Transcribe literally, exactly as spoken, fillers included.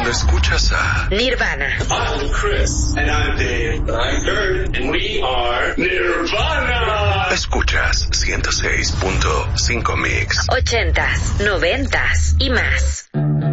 cuando escuchas a Nirvana. I'm Chris. And I'm Dave. And I'm Kurt. And we are Nirvana. Escuchas ciento seis punto cinco Mix. Ochentas, noventas y más.